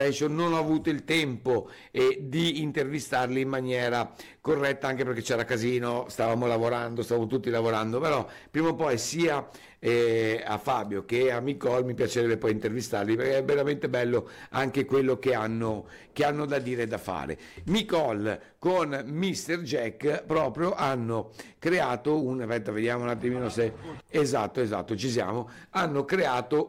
non ho avuto il tempo di intervistarli in maniera corretta, anche perché c'era casino, stavamo tutti lavorando, però prima o poi sia a Fabio che a Nicole mi piacerebbe poi intervistarli, perché è veramente bello anche quello che hanno da dire e da fare. Nicole con Mr. Jack proprio hanno creato aspetta, vediamo un attimino se esatto, ci siamo, hanno creato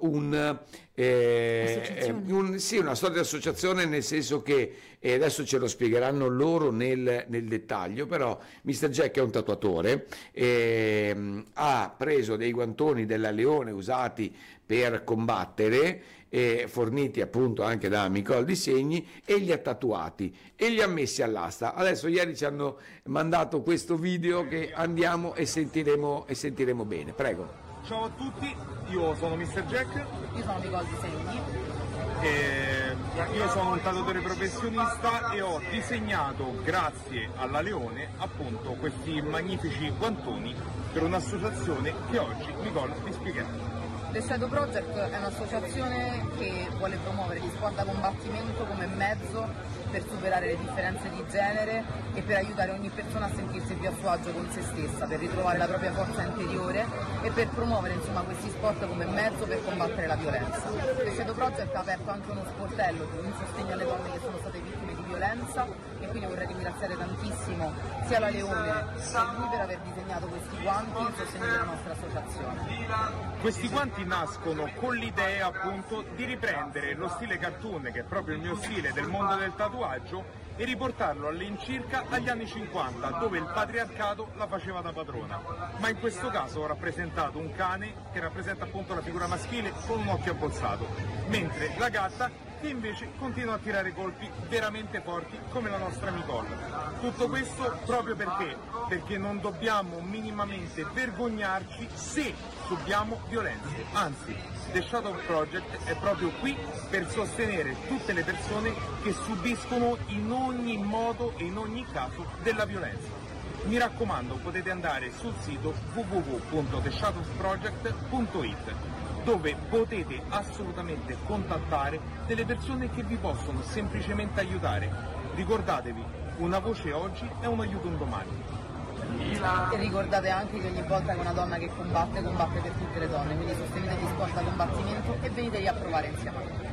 sì, una sorta di associazione, nel senso che adesso ce lo spiegheranno loro nel dettaglio, però Mr. Jack è un tatuatore, ha preso dei guantoni della Leone usati per combattere, forniti appunto anche da Nicole Disegni, e li ha tatuati e li ha messi all'asta. Adesso ieri ci hanno mandato questo video che andiamo e sentiremo bene. Prego. Ciao a tutti, io sono Mr. Jack. Io sono Nicole Disegni. Io sono un tatuatore professionista e ho disegnato, grazie alla Leone, appunto questi magnifici guantoni per un'associazione che oggi Nicole vi spiegherà. The Shadow Project è un'associazione che vuole promuovere gli sport da combattimento come mezzo per superare le differenze di genere e per aiutare ogni persona a sentirsi più a suo agio con se stessa, per ritrovare la propria forza interiore e per promuovere insomma questi sport come mezzo per combattere la violenza. The Shadow Project ha aperto anche uno sportello in sostegno alle donne che sono state vittime di violenza, e quindi vorrei ringraziare tantissimo sia la Leone che lui per aver disegnato questi guanti in sostegno della nostra associazione. Questi guanti nascono con l'idea appunto di riprendere lo stile cartoon, che è proprio il mio stile del mondo del tatuaggio, e riportarlo all'incirca agli anni 50, dove il patriarcato la faceva da padrona. Ma in questo caso ho rappresentato un cane che rappresenta appunto la figura maschile con un occhio abbozzato, mentre la gatta che invece continua a tirare colpi veramente forti come la nostra Nicole. Tutto questo proprio perché non dobbiamo minimamente vergognarci se subiamo violenze, anzi The Shadow Project è proprio qui per sostenere tutte le persone che subiscono in ogni modo e in ogni caso della violenza. Mi raccomando, potete andare sul sito www.theshadowproject.it, dove potete assolutamente contattare delle persone che vi possono semplicemente aiutare. Ricordatevi, una voce oggi è un aiuto un domani. E ricordate anche che ogni volta che una donna che combatte per tutte le donne, quindi sostenete gli sport da combattimento e veniteli a provare insieme a noi.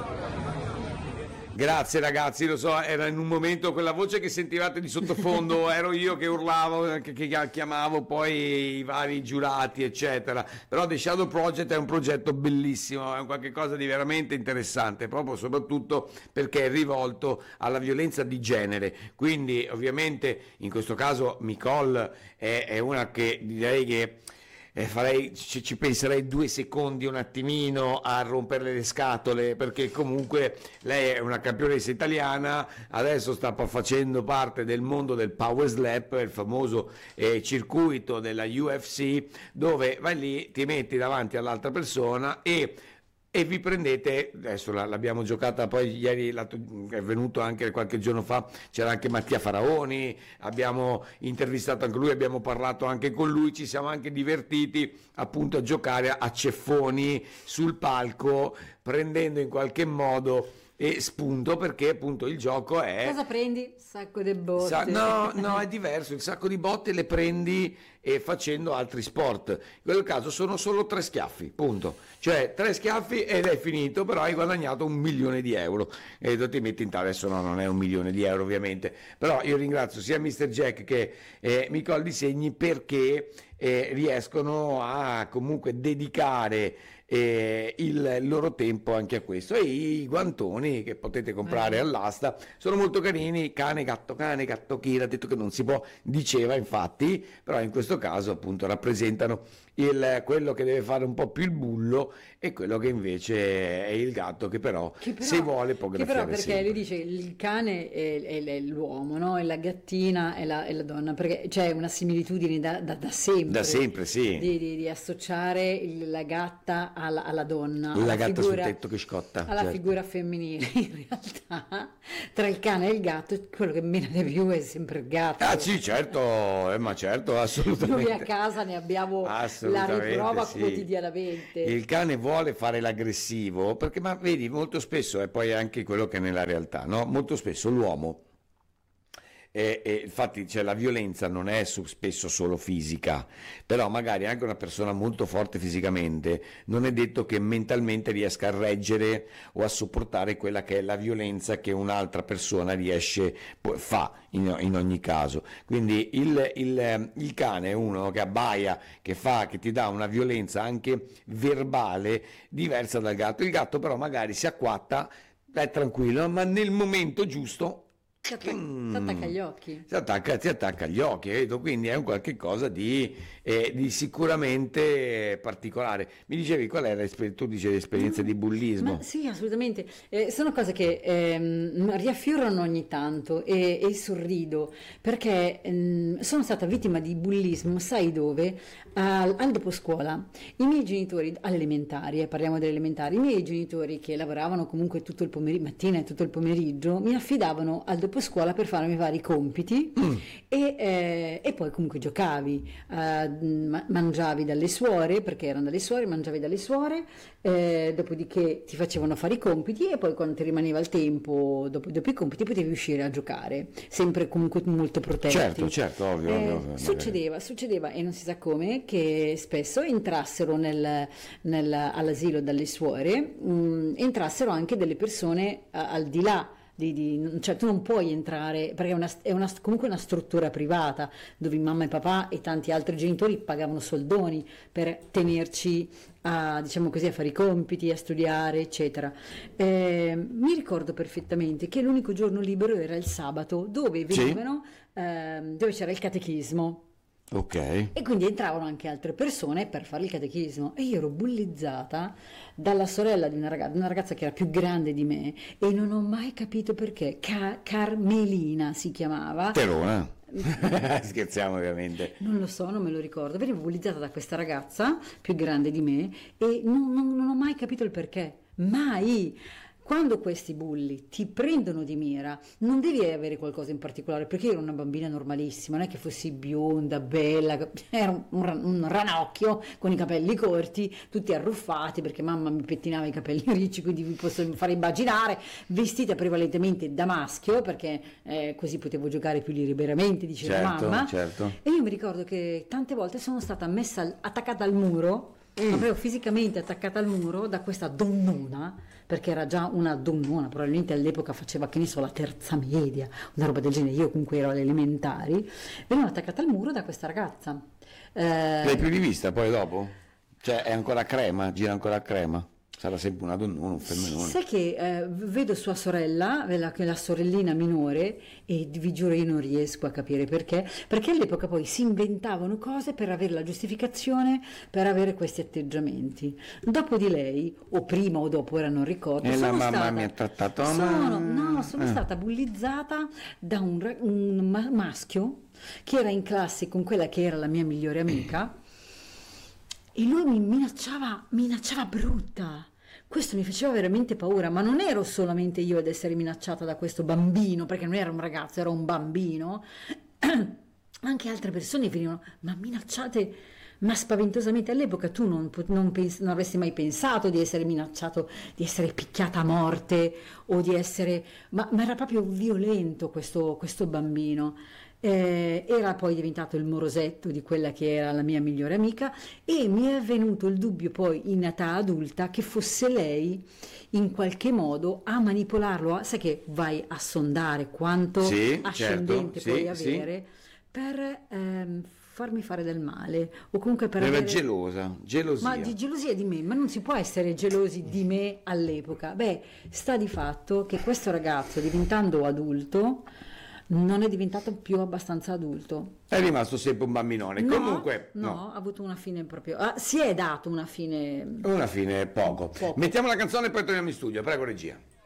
Grazie ragazzi, lo so, era in un momento quella voce che sentivate di sottofondo, ero io che urlavo, che chiamavo poi i vari giurati, eccetera. Però The Shadow Project è un progetto bellissimo, è un qualche cosa di veramente interessante, proprio soprattutto perché è rivolto alla violenza di genere. Quindi ovviamente in questo caso Nicole è una che direi che ci penserei 2 secondi un attimino a romperle le scatole, perché comunque lei è una campionessa italiana, adesso sta facendo parte del mondo del Power Slap, il famoso circuito della UFC, dove vai lì, ti metti davanti all'altra persona e vi prendete, adesso l'abbiamo giocata poi ieri, è venuto anche qualche giorno fa, c'era anche Mattia Faraoni, abbiamo intervistato anche lui, abbiamo parlato anche con lui, ci siamo anche divertiti appunto a giocare a ceffoni sul palco, prendendo in qualche modo spunto, perché appunto il gioco è... Cosa prendi? Sacco di botte. No, è diverso, il sacco di botte le prendi facendo altri sport. In quel caso sono solo 3 schiaffi, punto. Cioè 3 schiaffi ed è finito, però hai guadagnato 1 milione di euro. E ti metti in tavola, adesso no, non è 1 milione di euro ovviamente, però io ringrazio sia Mr. Jack che Nicole Disegni, perché riescono a comunque dedicare il loro tempo anche a questo, e i guantoni che potete comprare all'asta sono molto carini, cane gatto Kira ha detto che non si può, diceva infatti, però in questo caso appunto rappresentano quello che deve fare un po' più il bullo e quello che invece è il gatto, che però se vuole può graffiare perché sempre. lui dice il cane è l'uomo, no? E la gattina è la donna, perché c'è una similitudine da sempre. Da sempre, sì. Di associare la gatta alla donna, La alla gatta figura, sul tetto che scotta. alla certo. figura femminile. In realtà, tra il cane e il gatto, quello che mena di più è sempre il gatto. Ah sì, certo, ma certo, assolutamente. Noi a casa ne abbiamo la Assolutamente, riprova sì. quotidianamente. Il cane vuole fare l'aggressivo, perché ma vedi, molto spesso, e poi anche quello che è nella realtà, no? Molto spesso l'uomo, infatti cioè, la violenza non è spesso solo fisica, però magari anche una persona molto forte fisicamente non è detto che mentalmente riesca a reggere o a sopportare quella che è la violenza che un'altra persona fa in ogni caso. Quindi il cane è uno che abbaia, che ti dà una violenza anche verbale diversa dal gatto. Il gatto però magari si acquatta, è tranquillo, ma nel momento giusto Si attacca agli occhi. si attacca agli occhi, vedo? Quindi è un qualche cosa di sicuramente particolare. Mi dicevi qual è tu dicevi l'esperienza di bullismo? Ma sì, assolutamente. Sono cose che riaffiorano ogni tanto e sorrido perché sono stata vittima di bullismo, sai dove? Al doposcuola. I miei genitori, alle elementari, parliamo delle elementari, i miei genitori che lavoravano comunque tutto il pomeriggio, mattina e tutto il pomeriggio, mi affidavano al doposcuola per farmi fare i compiti e poi comunque giocavi, mangiavi dalle suore, perché erano dalle suore, mangiavi dalle suore, dopodiché ti facevano fare i compiti e poi quando ti rimaneva il tempo, dopo i compiti, potevi uscire a giocare, sempre comunque molto protetti. Certo, ovvio. Succedeva e non si sa come che spesso entrassero all'asilo dalle suore, entrassero anche delle persone al di là. Cioè tu non puoi entrare perché è comunque una struttura privata dove mamma e papà e tanti altri genitori pagavano soldoni per tenerci diciamo così, a fare i compiti, a studiare, eccetera. Mi ricordo perfettamente che l'unico giorno libero era il sabato, dove venivano, dove c'era il catechismo. Ok. E quindi entravano anche altre persone per fare il catechismo e io ero bullizzata dalla sorella di una ragazza che era più grande di me e non ho mai capito perché. Carmelina si chiamava. Terona. Scherziamo ovviamente. Non lo so, non me lo ricordo. Venivo bullizzata da questa ragazza più grande di me e non ho mai capito il perché. Mai! Quando questi bulli ti prendono di mira, non devi avere qualcosa in particolare, perché io ero una bambina normalissima, non è che fossi bionda, bella, ero un ranocchio con i capelli corti, tutti arruffati, perché mamma mi pettinava i capelli ricci, quindi vi posso fare immaginare, vestita prevalentemente da maschio, perché così potevo giocare più liberamente, diceva mamma. Certo. E io mi ricordo che tante volte sono stata attaccata al muro, proprio fisicamente attaccata al muro da questa donnona, perché era già una donnona, probabilmente all'epoca faceva, che ne so, la terza media, una roba del genere, io comunque ero alle elementari, venivo attaccata al muro da questa ragazza. L'hai più rivista poi dopo? Cioè è ancora crema, gira ancora crema? Sarà sempre una donnona, un femminone. Sai che vedo sua sorella, la sorellina minore, e vi giuro io non riesco a capire perché all'epoca poi si inventavano cose per avere la giustificazione per avere questi atteggiamenti. Dopo di lei, o prima o dopo, ora non ricordo, E la mamma mi ha trattato male. sono stata bullizzata da un maschio che era in classe con quella che era la mia migliore amica. E lui mi minacciava brutta. Questo mi faceva veramente paura, ma non ero solamente io ad essere minacciata da questo bambino, perché non era un ragazzo, era un bambino. Anche altre persone venivano, ma minacciate, ma spaventosamente. All'epoca tu non avresti mai pensato di essere minacciato, di essere picchiata a morte, o di essere... Ma era proprio violento questo bambino. Era poi diventato il morosetto di quella che era la mia migliore amica e mi è venuto il dubbio poi in età adulta che fosse lei in qualche modo a manipolarlo, sai che vai a sondare quanto ascendente puoi avere per farmi fare del male o comunque per Era avere... gelosia. Ma di gelosia di me, ma non si può essere gelosi di me all'epoca. Beh, sta di fatto che questo ragazzo, diventando adulto, non è diventato più abbastanza adulto. È rimasto sempre un bambinone. No, Comunque no, ha avuto una fine proprio. Si è dato una fine. Una fine poco. Mettiamo la canzone e poi torniamo in studio. Prego regia.